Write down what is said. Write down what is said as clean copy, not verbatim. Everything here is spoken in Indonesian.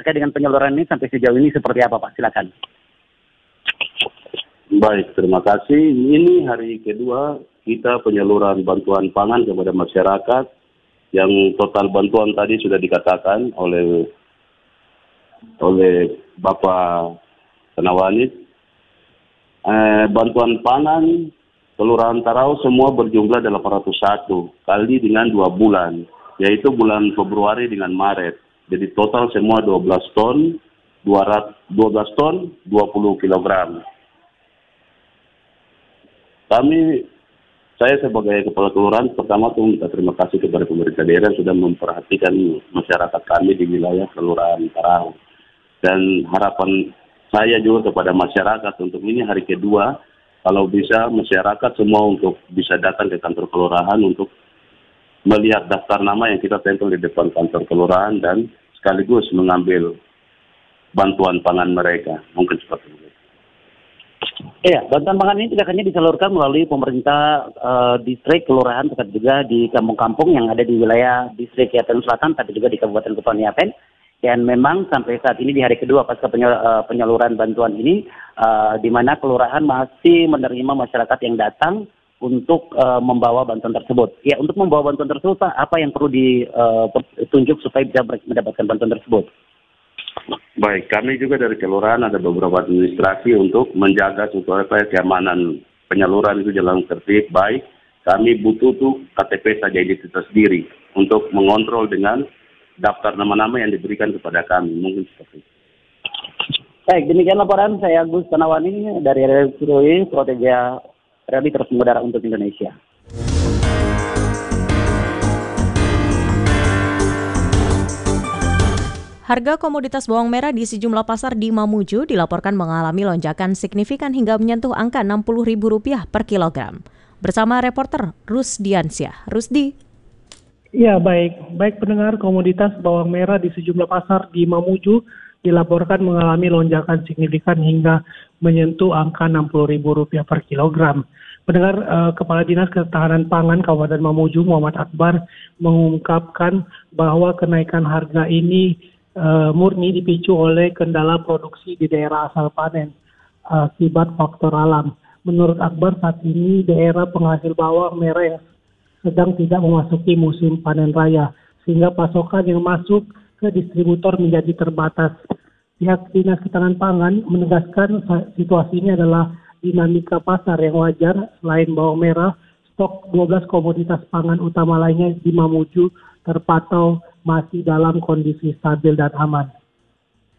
terkait dengan penyaluran ini sampai sejauh ini seperti apa Pak? Silakan. Baik, terima kasih. Ini hari kedua kita penyaluran bantuan pangan kepada masyarakat yang total bantuan tadi sudah dikatakan oleh Bapak Tenawanit. Bantuan pangan Kelurahan Tarau semua berjumlah 801 kali dengan 2 bulan, yaitu bulan Februari dengan Maret. Jadi total semua 12 ton, 12 ton, 20 kilogram. Saya sebagai Kepala Kelurahan, pertama tuh minta terima kasih kepada pemerintah daerah yang sudah memperhatikan masyarakat kami di wilayah Kelurahan Tarau. Dan harapan saya juga kepada masyarakat untuk ini hari kedua, kalau bisa masyarakat semua untuk bisa datang ke kantor kelurahan untuk melihat daftar nama yang kita tempel di depan kantor kelurahan dan sekaligus mengambil bantuan pangan mereka. Mungkin seperti itu. Iya, bantuan pangan ini tidak hanya disalurkan melalui pemerintah distrik, kelurahan, tetapi juga di kampung-kampung yang ada di wilayah distrik Yapen Selatan, tapi juga di Kabupaten Kepulauan Yapen. Dan memang sampai saat ini di hari kedua pasca penyaluran bantuan ini, di mana kelurahan masih menerima masyarakat yang datang untuk membawa bantuan tersebut. Ya, untuk membawa bantuan tersebut, Pak, apa yang perlu ditunjuk supaya bisa mendapatkan bantuan tersebut? Baik, kami juga dari kelurahan ada beberapa administrasi untuk menjaga supaya keamanan penyaluran itu jalan tertib baik. Kami butuh tuh KTP saja identitas diri untuk mengontrol dengan daftar nama-nama yang diberikan kepada kami. Mungkin seperti itu. Baik, demikian laporan saya Agus Tanawani dari RRI Proteja Rehabilitasi Udara untuk Indonesia. Harga komoditas bawang merah di sejumlah pasar di Mamuju dilaporkan mengalami lonjakan signifikan hingga menyentuh angka Rp60.000 per kilogram. Bersama reporter Rusdiansyah. Rusdi. Ya, baik pendengar, komoditas bawang merah di sejumlah pasar di Mamuju dilaporkan mengalami lonjakan signifikan hingga menyentuh angka Rp60.000 per kilogram. Pendengar, Kepala Dinas Ketahanan Pangan Kabupaten Mamuju Muhammad Akbar mengungkapkan bahwa kenaikan harga ini murni dipicu oleh kendala produksi di daerah asal panen akibat faktor alam. Menurut Akbar, saat ini daerah penghasil bawang merah yang sedang tidak memasuki musim panen raya, sehingga pasokan yang masuk ke distributor menjadi terbatas. Pihak Dinas Ketahanan Pangan menegaskan situasi ini adalah dinamika pasar yang wajar. Selain bawang merah, stok 12 komoditas pangan utama lainnya di Mamuju terpantau masih dalam kondisi stabil dan aman.